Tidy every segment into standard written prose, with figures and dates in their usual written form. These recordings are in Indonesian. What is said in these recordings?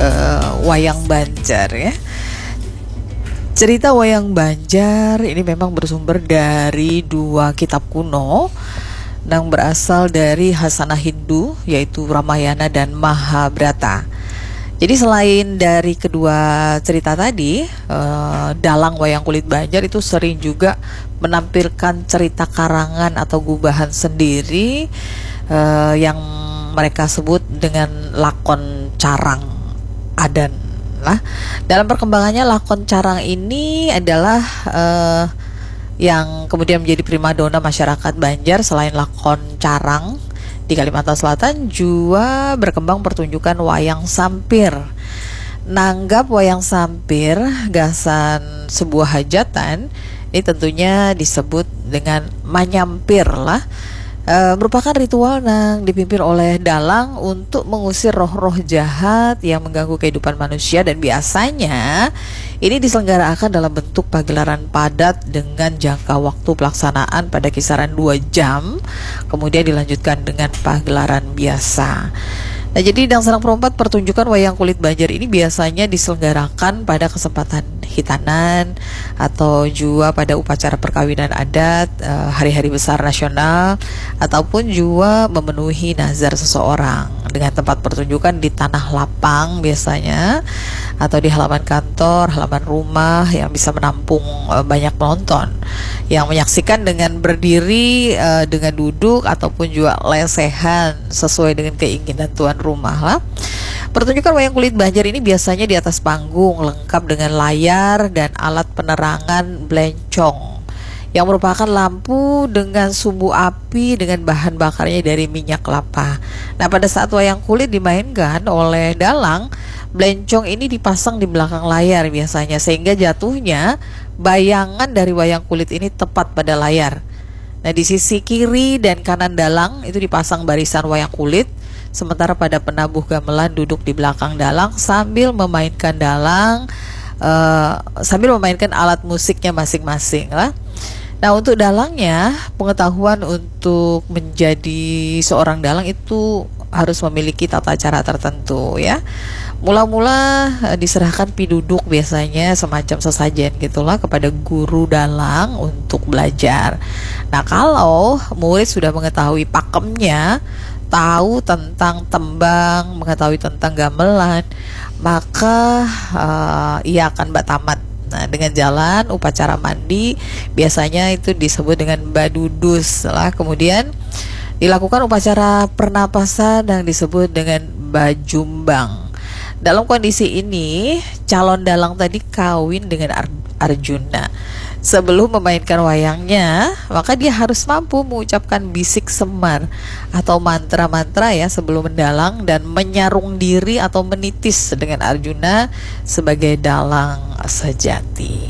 Wayang Banjar ya. Cerita Wayang Banjar ini memang bersumber dari dua kitab kuno yang berasal dari Hasanah Hindu, yaitu Ramayana dan Mahabharata. Jadi selain dari kedua cerita tadi, dalang wayang kulit Banjar itu sering juga menampilkan cerita karangan atau gubahan sendiri yang mereka sebut dengan lakon carang adan lah. Dalam perkembangannya lakon carang ini adalah yang kemudian menjadi primadona masyarakat Banjar. Selain lakon carang, di Kalimantan Selatan juga berkembang pertunjukan wayang sampir. Nanggap wayang sampir, gasan sebuah hajatan, ini tentunya disebut dengan manyampir lah. Merupakan ritual yang dipimpin oleh dalang untuk mengusir roh-roh jahat yang mengganggu kehidupan manusia, dan biasanya ini diselenggarakan dalam bentuk pagelaran padat dengan jangka waktu pelaksanaan pada kisaran 2 jam, kemudian dilanjutkan dengan pagelaran biasa. Nah, jadi Dang Senang Perompat, pertunjukan wayang kulit Banjar ini biasanya diselenggarakan pada kesempatan hitanan atau juga pada upacara perkawinan adat, hari-hari besar nasional, ataupun juga memenuhi nazar seseorang, dengan tempat pertunjukan di tanah lapang biasanya, atau di halaman kantor, halaman rumah yang bisa menampung banyak penonton yang menyaksikan dengan berdiri, dengan duduk, ataupun juga lesehan sesuai dengan keinginan tuan rumah lah. Pertunjukan wayang kulit Banjar ini biasanya di atas panggung lengkap dengan layar dan alat penerangan blencong yang merupakan lampu dengan sumbu api dengan bahan bakarnya dari minyak kelapa. Nah, pada saat wayang kulit dimainkan oleh dalang, blencong ini dipasang di belakang layar biasanya, sehingga jatuhnya bayangan dari wayang kulit ini tepat pada layar. Nah, di sisi kiri dan kanan dalang itu dipasang barisan wayang kulit, sementara pada penabuh gamelan duduk di belakang dalang sambil memainkan alat musiknya masing-masing lah. Nah, untuk dalangnya, pengetahuan untuk menjadi seorang dalang itu harus memiliki tata cara tertentu ya. Mula-mula diserahkan piduduk, biasanya semacam sesajen gitulah, kepada guru dalang untuk belajar. Nah, kalau murid sudah mengetahui pakemnya, tahu tentang tembang, mengetahui tentang gamelan, maka ia akan batamat. Nah, dengan jalan upacara mandi, biasanya itu disebut dengan badudus lah. Kemudian dilakukan upacara pernapasan yang disebut dengan bajumbang. Dalam kondisi ini, calon dalang tadi kawin dengan Arjuna. Sebelum memainkan wayangnya, maka dia harus mampu mengucapkan bisik semar atau mantra-mantra ya sebelum mendalang, dan menyarung diri atau menitis dengan Arjuna sebagai dalang sejati.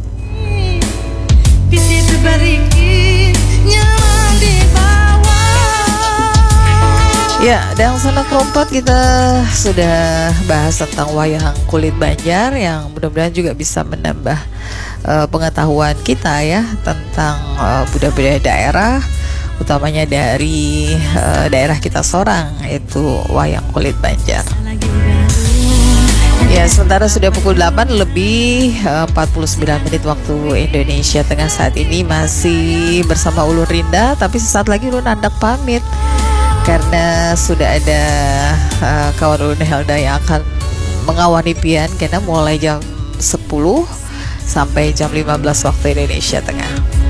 Ya, Dang Senang Perompat, kita sudah bahas tentang wayang kulit Banjar yang mudah-mudahan juga bisa menambah pengetahuan kita ya tentang budaya-budaya daerah, utamanya dari daerah kita Sorang, yaitu wayang kulit Banjar. Ya, sementara sudah pukul 8 lebih 49 menit waktu Indonesia Tengah saat ini, masih bersama Ulun Rinda, tapi sesaat lagi Ulun Andak pamit karena sudah ada kawan Ulun Helda yang akan mengawani pian karena mulai jam 10 sampai jam 15 waktu Indonesia Tengah.